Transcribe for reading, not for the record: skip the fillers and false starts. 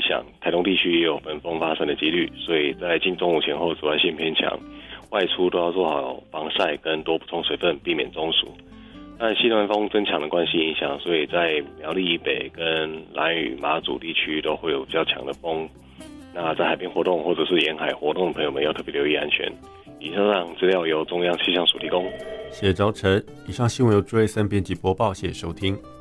响，台东地区也有本风发生的几率，所以在近中午前后紫外线偏强，外出都要做好防晒跟多补充水分，避免中暑。但西南风增强的关系影响，所以在苗栗以北跟兰屿、马祖地区都会有比较强的风。那在海边活动或者是沿海活动的朋友们要特别留意安全。以上资料由中央气象署提供。 谢谢昭成。以上新闻由朱瑞森编辑播报，谢谢收听。